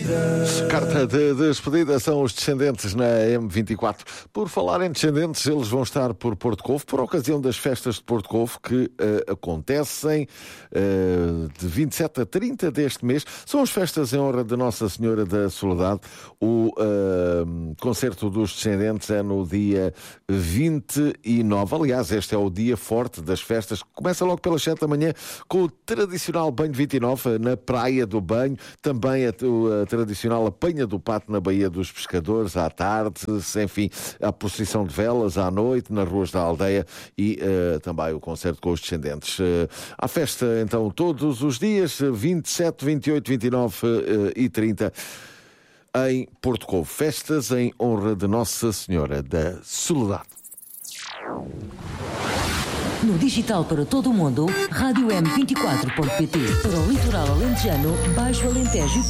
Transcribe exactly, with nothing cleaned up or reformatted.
Carta de despedida são os Descendentes na M vinte e quatro. Por falar em Descendentes, eles vão estar por Porto Covo, por ocasião das festas de Porto Covo, que uh, acontecem uh, de vinte e sete a trinta deste mês. São as festas em honra de Nossa Senhora da Soledade. O uh, concerto dos Descendentes é no dia vinte e nove. Aliás, este é o dia forte das festas. Começa logo pelas sete da manhã com o tradicional banho de vinte e nove na Praia do Banho. Também a, a tradicional apanha do pato na Baía dos Pescadores à tarde, enfim, a procissão de velas à noite nas ruas da aldeia e uh, também o concerto com os Descendentes. Uh, há festa então todos os dias, vinte e sete, vinte e oito, vinte e nove uh, e trinta em Porto Covo. Festas em honra de Nossa Senhora da Soledade. No digital para todo o mundo, rádio m vinte e quatro ponto pt. Para o litoral alentejano, Baixo Alentejo